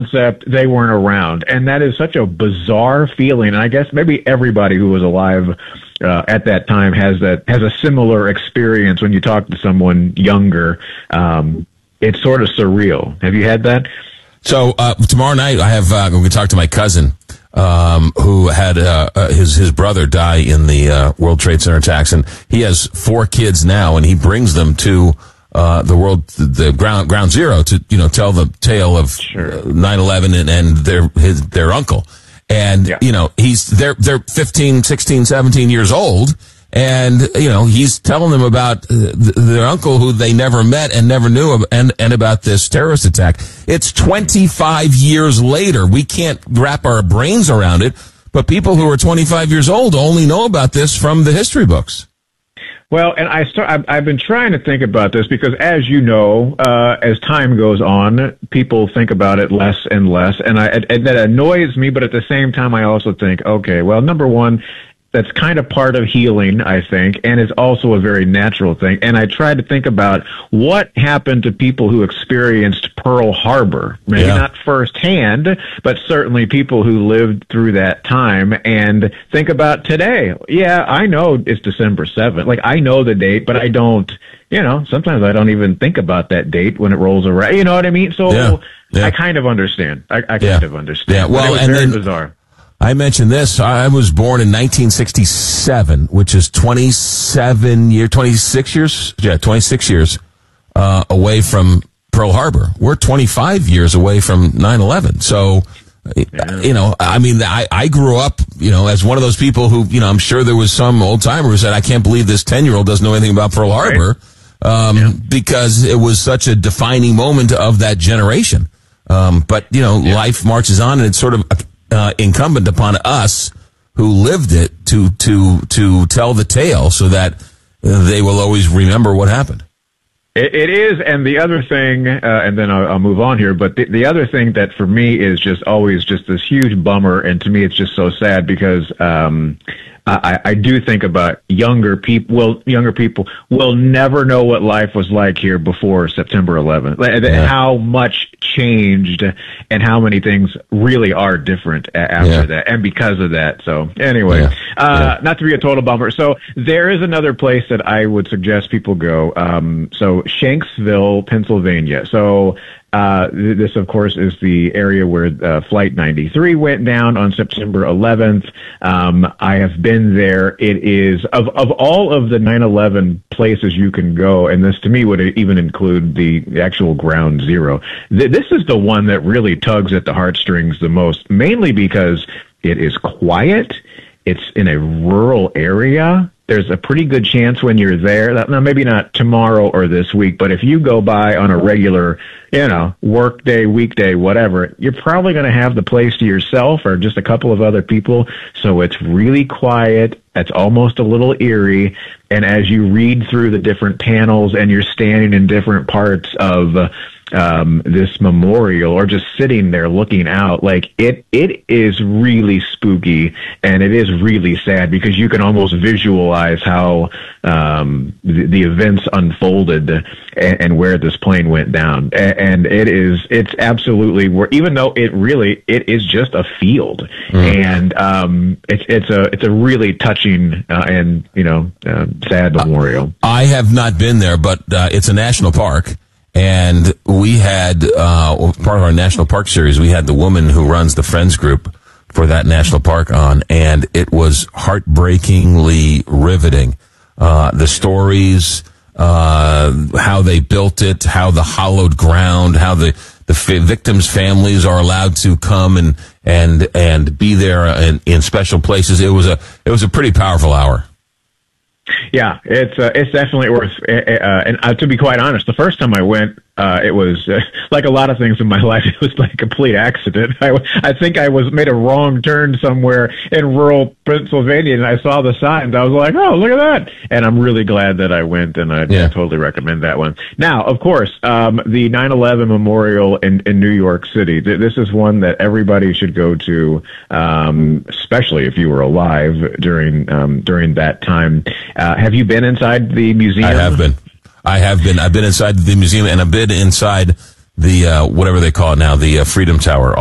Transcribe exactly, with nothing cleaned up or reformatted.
concept, they weren't around. And that is such a bizarre feeling. And I guess maybe everybody who was alive uh, at that time has that has a similar experience when you talk to someone younger. Um, it's sort of surreal. Have you had that? So uh, tomorrow night, I have uh, I'm going to talk to my cousin um, who had uh, uh, his his brother die in the uh, World Trade Center attacks, and he has four kids now, and he brings them to uh, the world the ground ground zero to you know tell the tale of Sure. nine eleven and, and their his their uncle, and Yeah. you know he's they're they're fifteen, sixteen, seventeen years old. And, you know, he's telling them about uh, th- their uncle who they never met and never knew of, and, and about this terrorist attack. It's twenty-five years later. We can't wrap our brains around it, but people who are twenty-five years old only know about this from the history books. Well, and I start, I've, I've been trying to think about this because, as you know, uh, as time goes on, people think about it less and less. And, I, and that annoys me, but at the same time, I also think, okay, well, number one, that's kind of part of healing, I think, and it's also a very natural thing. And I try to think about what happened to people who experienced Pearl Harbor, maybe Yeah. not firsthand, but certainly people who lived through that time, and think about today. Yeah, I know it's December seventh. Like, I know the date, but I don't, you know, sometimes I don't even think about that date when it rolls around. You know what I mean? So Yeah. Yeah. I kind of understand. I, I kind Yeah. of understand. Yeah, well, but it was and very then- bizarre. I mentioned this. I was born in nineteen sixty-seven, which is twenty-seven year, twenty-six years, yeah, twenty-six years uh, away from Pearl Harbor. We're twenty-five years away from nine eleven. So, Yeah. you know, I mean, I, I grew up, you know, as one of those people who, you know, I'm sure there was some old timer who said, I can't believe this ten year old doesn't know anything about Pearl Harbor, um, Yeah. because it was such a defining moment of that generation. Um, but, you know, Yeah. life marches on, and it's sort of uh, incumbent upon us who lived it to, to, to tell the tale so that uh, they will always remember what happened. It, it is, and the other thing, uh, and then I'll, I'll move on here, but the, the other thing that for me is just always just this huge bummer, and to me it's just so sad because um, I, I do think about younger people. Well, younger people will never know what life was like here before September eleventh. Yeah. How much changed, and how many things really are different a- after Yeah. that, and because of that. So anyway, Yeah. uh, Yeah. not to be a total bummer. So there is another place that I would suggest people go. Um, so Shanksville, Pennsylvania. So uh, th- this, of course, is the area where uh, Flight ninety-three went down on September eleventh. Um, I have been there. It is, of, of all of the nine eleven places you can go, and this to me would even include the, the actual ground zero, th- this is the one that really tugs at the heartstrings the most, mainly because it is quiet. It's in a rural area. There's a pretty good chance when you're there that, now maybe not tomorrow or this week, but if you go by on a regular, you know, work day, weekday, whatever, you're probably going to have the place to yourself or just a couple of other people. So it's really quiet. It's almost a little eerie. And as you read through the different panels and you're standing in different parts of uh, um, this memorial or just sitting there looking out, like it, it is really spooky, and it is really sad because you can almost visualize how um, the, the events unfolded and, and where this plane went down. And, and it is, it's absolutely where, even though it really, it is just a field, mm. and um, it's it's a it's a really touching uh, and you know uh, sad memorial. I have not been there, but uh, it's a national park. And we had, uh, part of our national park series, we had the woman who runs the Friends group for that national park on, and it was heartbreakingly riveting. Uh, the stories, uh, how they built it, how the hollowed ground, how the, the f- victims' families are allowed to come and, and, and be there in, in special places. It was a, it was a pretty powerful hour. Yeah, it's uh, it's definitely worth. Uh, uh, and uh, to be quite honest, the first time I went, uh, it was uh, like a lot of things in my life. It was like a complete accident. I, I think I was made a wrong turn somewhere in rural Pennsylvania, and I saw the signs. I was like, "Oh, look at that!" And I'm really glad that I went, and I yeah. totally recommend that one. Now, of course, um, the nine eleven Memorial in, in New York City. Th- this is one that everybody should go to, um, especially if you were alive during um, during that time. Uh, have you been inside the museum? I have been. I have been. I've been inside the museum, and I've been inside the uh, whatever they call it now, the uh, Freedom Tower.